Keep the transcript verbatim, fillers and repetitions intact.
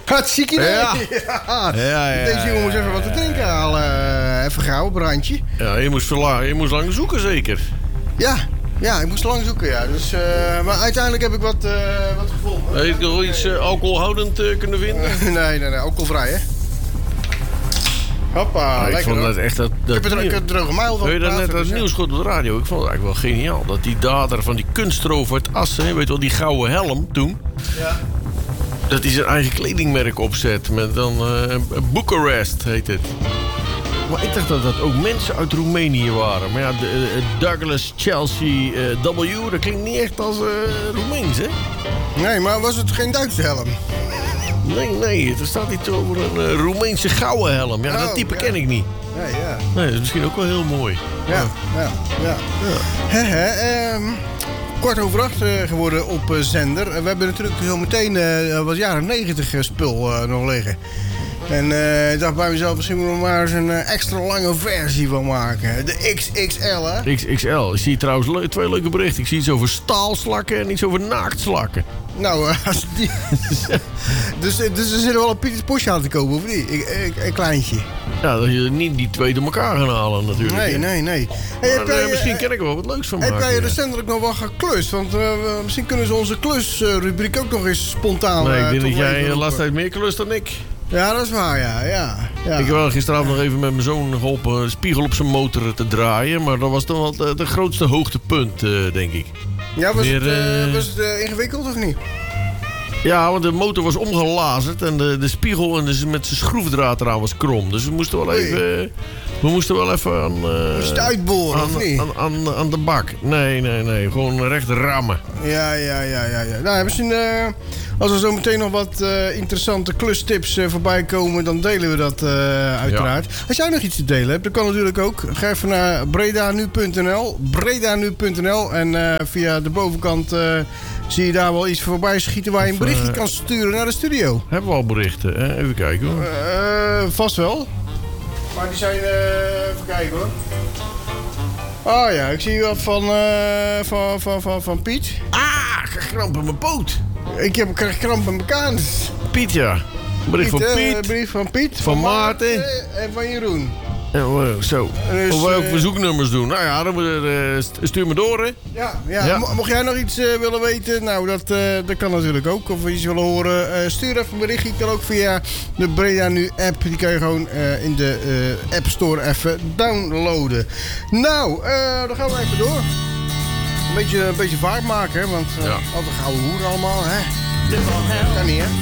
Hartstikke idee. Ja. Ja. Ja, ja, Deze jongens even wat te drinken halen. Uh, even gauw op een randje. Ja, je moest, verla- je moest lang zoeken zeker. Ja, ja, ik moest lang zoeken, ja. Dus, uh, maar uiteindelijk heb ik wat, uh, wat gevonden. Heb je nog iets uh, alcoholhoudend uh, kunnen vinden? Uh, nee, nee, nee, alcoholvrij, hè. Hoppa, ah, ik lekker vond hoor. dat echt dat, dat ik heb er een droge mijl van. Weet je dat gepraat, net dat dus, nieuws goed op de radio? Ik vond het eigenlijk wel geniaal. Dat die dader van die kunstroof uit Assen, weet je wel, die gouden helm toen. Ja. Dat hij zijn eigen kledingmerk opzet. Met dan uh, Bucharest heet het. Maar ik dacht dat dat ook mensen uit Roemenië waren. Maar ja, de, uh, Douglas Chelsea uh, W, dat klinkt niet echt als uh, Roemeens, hè? Nee, maar was het geen Duitse helm? Nee, nee, er staat iets over een uh, Roemeense gouden helm. Ja, oh, dat type ja. ken ik niet. Nee, ja. Nee, dat is misschien ook wel heel mooi. Ja, ja, ja. ja. ja. He, he, um, kwart over acht uh, geworden op uh, zender. Uh, we hebben natuurlijk zo meteen uh, wat jaren negentig uh, spul uh, nog liggen. En uh, ik dacht bij mezelf, misschien moeten we maar eens een uh, extra lange versie van maken. De X X L, hè? X X L. Ik zie trouwens le- twee leuke berichten. Ik zie iets over staalslakken en iets over naaktslakken. Nou, uh, als die... dus, dus er zit er wel een Pieters Postje aan te komen, of niet? Een, een kleintje. Ja, dat je niet die twee door elkaar gaan halen natuurlijk. Nee, hè? nee, nee. Hey, Maar, jij, uh, misschien uh, kan ik er wel wat leuks van heb maken. jij ja. recentelijk nog wel geklust? Want uh, misschien kunnen ze onze klusrubriek ook nog eens spontaan... Nee, ik uh, denk tot dat jij leven de roepen. laatste tijd meer klust dan ik. Ja, dat is waar, ja. ja, ja. Ik heb wel gisteravond nog even met mijn zoon geholpen een spiegel op zijn motor te draaien. Maar dat was dan wel de, de grootste hoogtepunt, uh, denk ik. Ja, was Meer, het, uh, uh, was het uh, ingewikkeld of niet? Ja, want de motor was omgelazerd en de, de spiegel en dus met zijn schroefdraad eraan was krom. Dus we moesten wel Oei. even, we moesten wel even aan, uh, Moest het uitboren, aan, of niet? aan, aan, aan de bak. Nee, nee, nee. Gewoon recht rammen. Ja, ja, ja, ja. ja. Nou, misschien uh, als er zo meteen nog wat uh, interessante klustips uh, voorbij komen, dan delen we dat uh, uiteraard. Ja. Als jij nog iets te delen hebt, dan kan natuurlijk ook. Ga even naar bredanu punt n l, bredanu punt n l en uh, via de bovenkant uh, zie je daar wel iets voorbij schieten waar je een berichtje kan sturen naar de studio. Hebben we al berichten? Hè? Even kijken hoor. Uh, vast wel. Maar die zijn... Uh, even kijken hoor. Oh ja, ik zie wat van, uh, van, van, van, van Piet. Ah, ik krijg kramp in mijn poot. Ik heb, krijg kramp in mijn kaan. Piet, ja. Bericht van uh, Piet. brief van Piet. Van, van Maarten. Maarten. En van Jeroen. Ja, wow, zo. Dus, of wij ook uh, verzoeknummers doen. Nou ja, dan moet er, uh, stuur me door, hè. Ja, ja. Ja. Mo- mocht jij nog iets uh, willen weten, nou dat, uh, dat kan natuurlijk ook. Of iets willen horen, uh, stuur even een berichtje. Kan ook via de Breda Nu app. Die kan je gewoon uh, in de uh, App Store even downloaden. Nou, uh, dan gaan we even door. Een beetje, een beetje vaart maken, hè, want uh, Ja. altijd gouden hoer allemaal, hè. Kan niet, hè.